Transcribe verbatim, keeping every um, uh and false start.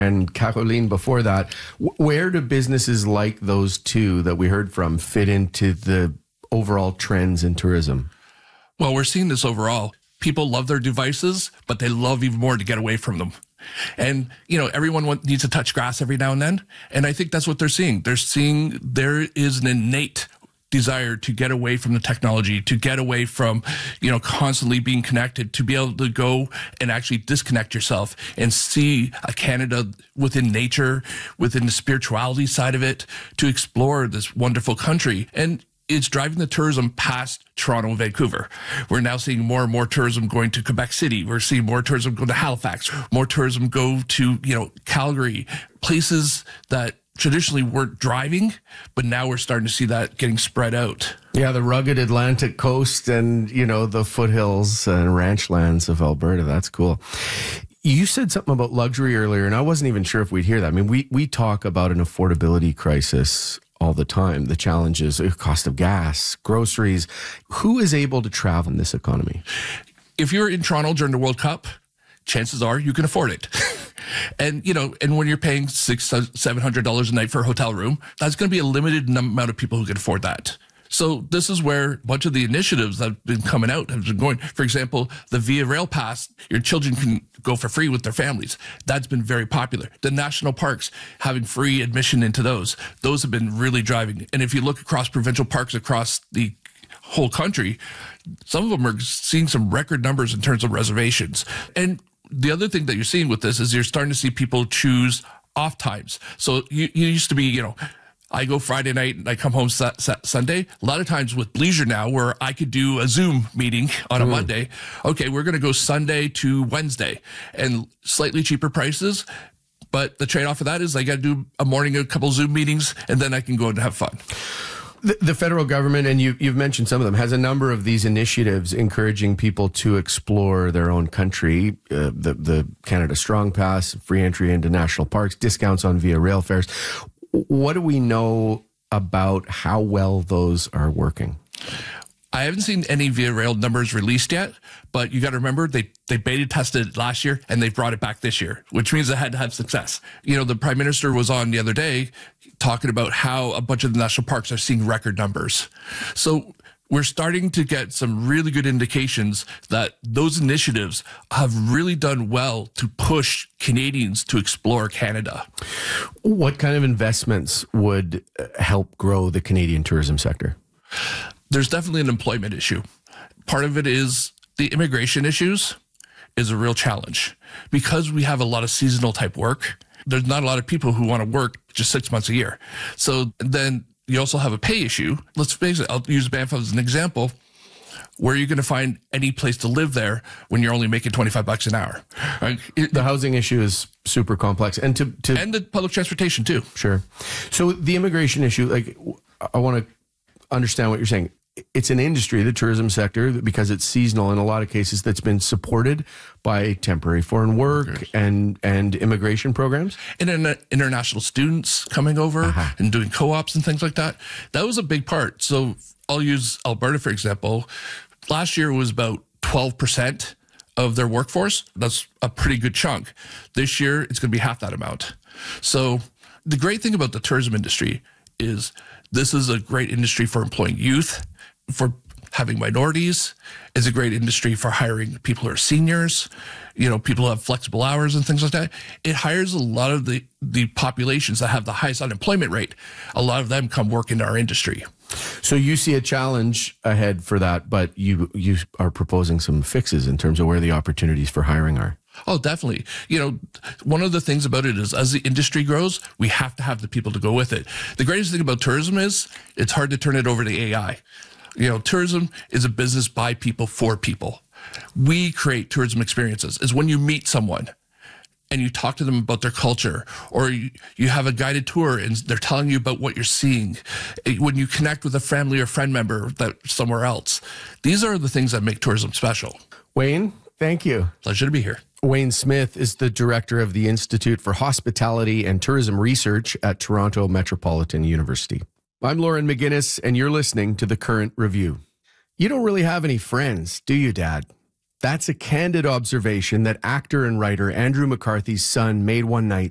and Caroline before that. Where do businesses like those two that we heard from fit into the overall trends in tourism? Well, we're seeing this overall. People love their devices, but they love even more to get away from them. And, you know, everyone want, needs to touch grass every now and then. And I think that's what they're seeing. They're seeing there is an innate desire to get away from the technology, to get away from, you know, constantly being connected, to be able to go and actually disconnect yourself and see a Canada within nature, within the spirituality side of it, to explore this wonderful country. And it's driving the tourism past Toronto and Vancouver. We're now seeing more and more tourism going to Quebec City. We're seeing more tourism go to Halifax, more tourism go to, you know, Calgary, places that traditionally weren't driving, but now we're starting to see that getting spread out. Yeah, the rugged Atlantic coast and, you know, the foothills and ranchlands of Alberta. That's cool. You said something about luxury earlier, and I wasn't even sure if we'd hear that. I mean, we, we talk about an affordability crisis all the time. The challenges, the cost of gas, groceries. Who is able to travel in this economy? If you're in Toronto during the World Cup, chances are you can afford it. And, you know, and when you're paying six, seven hundred dollars a night for a hotel room, that's going to be a limited amount of people who can afford that. So this is where a bunch of the initiatives that have been coming out have been going. For example, the Via Rail Pass, your children can go for free with their families. That's been very popular. The national parks, having free admission into those, those have been really driving. And if you look across provincial parks across the whole country, some of them are seeing some record numbers in terms of reservations. And the other thing that you're seeing with this is you're starting to see people choose off times. So you, you used to be, you know, I go Friday night and I come home sa- sa- Sunday. A lot of times with Bleisure now, where I could do a Zoom meeting on a mm. Monday. Okay, we're going to go Sunday to Wednesday and slightly cheaper prices. But the trade-off of that is I got to do a morning, a couple Zoom meetings, and then I can go and have fun. The, the federal government, and you, you've mentioned some of them, has a number of these initiatives encouraging people to explore their own country. Uh, the, the Canada Strong Pass, free entry into national parks, discounts on Via Rail fares. What do we know about how well those are working? I haven't seen any Via Rail numbers released yet, but you got to remember they, they beta tested it last year and they brought it back this year, which means it had to have success. You know, the Prime Minister was on the other day talking about how a bunch of the national parks are seeing record numbers. So we're starting to get some really good indications that those initiatives have really done well to push Canadians to explore Canada. What kind of investments would help grow the Canadian tourism sector? There's definitely an employment issue. Part of it is the immigration issues is a real challenge. Because we have a lot of seasonal type work, there's not a lot of people who want to work just six months a year. So then you also have a pay issue. Let's face it, I'll use Banff as an example. Where are you going to find any place to live there when you're only making twenty-five bucks an hour? Right? It, the housing issue is super complex. And to, to and the public transportation too. Sure. So the immigration issue, like, I want to understand what you're saying. It's an industry, the tourism sector, because it's seasonal in a lot of cases, that's been supported by temporary foreign work and, and immigration programs. And in, international students coming over uh-huh. and doing co-ops and things like that. That was a big part. So I'll use Alberta, for example. Last year was about twelve percent of their workforce. That's a pretty good chunk. This year, it's going to be half that amount. So the great thing about the tourism industry is this is a great industry for employing youth, for having minorities. It's a great industry for hiring people who are seniors, you know, people who have flexible hours and things like that. It hires a lot of the, the populations that have the highest unemployment rate. A lot of them come work in our industry. So you see a challenge ahead for that, but you you are proposing some fixes in terms of where the opportunities for hiring are. Oh, definitely. You know, one of the things about it is as the industry grows, we have to have the people to go with it. The greatest thing about tourism is it's hard to turn it over to A I. You know, tourism is a business by people for people. We create tourism experiences. Is when you meet someone and you talk to them about their culture, or you, you have a guided tour and they're telling you about what you're seeing. When you connect with a family or friend member that somewhere else, these are the things that make tourism special. Wayne, thank you. Pleasure to be here. Wayne Smith is the director of the Institute for Hospitality and Tourism Research at Toronto Metropolitan University. I'm Lauren McGinnis, and you're listening to The Current Review. You don't really have any friends, do you, Dad? That's a candid observation that actor and writer Andrew McCarthy's son made one night